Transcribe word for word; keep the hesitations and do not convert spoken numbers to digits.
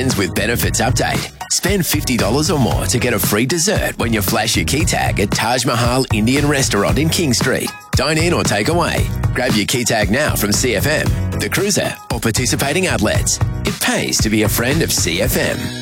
With benefits update. Spend fifty dollars or more to get a free dessert when you flash your key tag at Taj Mahal Indian Restaurant in King Street. Dine in or take away. Grab your key tag now from C F M, The Cruiser, or participating outlets. It pays to be a friend of C F M.